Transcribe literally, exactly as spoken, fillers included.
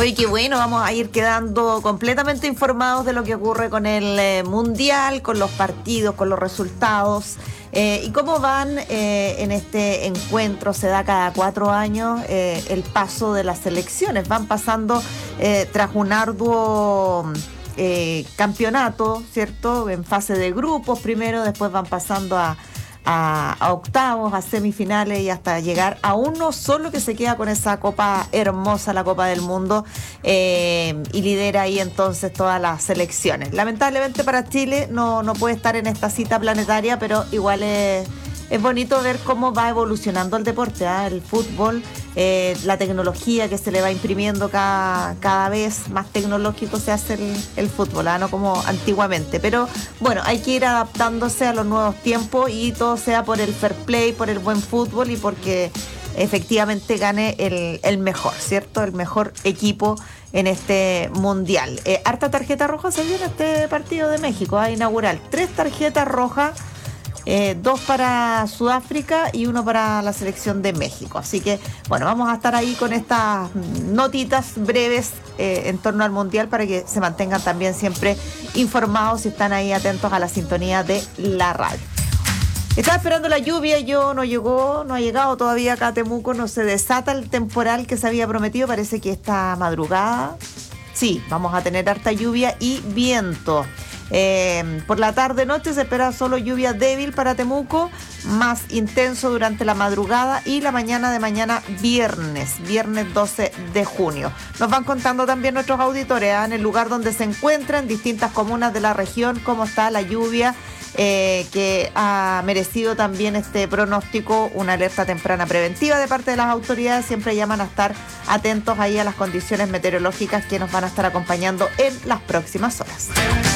Oye, qué bueno, vamos a ir quedando completamente informados de lo que ocurre con el eh, Mundial, con los partidos, con los resultados eh, y cómo van eh, en este encuentro. Se da cada cuatro años eh, el paso de las selecciones. Van pasando eh, tras un arduo eh, campeonato, ¿cierto? En fase de grupos primero, después van pasando a... A, a octavos, a semifinales y hasta llegar a uno solo que se queda con esa copa hermosa, la Copa del Mundo, eh, y lidera ahí entonces todas las selecciones. Lamentablemente para Chile no, no puede estar en esta cita planetaria, pero igual es, es bonito ver cómo va evolucionando el deporte, ¿eh? El fútbol, eh, la tecnología que se le va imprimiendo cada, cada vez más tecnológico se hace el, el fútbol, ¿eh? No como antiguamente, pero bueno, hay que ir adaptándose a los nuevos tiempos y todo sea por el fair play, por el buen fútbol y porque efectivamente gane el, el mejor, ¿cierto? El mejor equipo en este mundial. Eh, harta tarjeta roja se vio en este partido de México, ¿eh? Inaugural. Tres tarjetas rojas. Eh, dos para Sudáfrica y uno para la selección de México. Así que, bueno, vamos a estar ahí con estas notitas breves eh, en torno al Mundial para que se mantengan también siempre informados y están ahí atentos a la sintonía de la radio. Estaba esperando la lluvia, yo no llegó, no ha llegado todavía acá a Temuco, no se desata el temporal que se había prometido, parece que esta madrugada, sí, vamos a tener harta lluvia y viento. Eh, por la tarde-noche se espera solo lluvia débil para Temuco, más intenso durante la madrugada y la mañana de mañana viernes, viernes doce de junio. Nos van contando también nuestros auditores, ¿eh? En el lugar donde se encuentran, distintas comunas de la región, cómo está la lluvia, eh, que ha merecido también este pronóstico, una alerta temprana preventiva de parte de las autoridades. Siempre llaman a estar atentos ahí a las condiciones meteorológicas que nos van a estar acompañando en las próximas horas.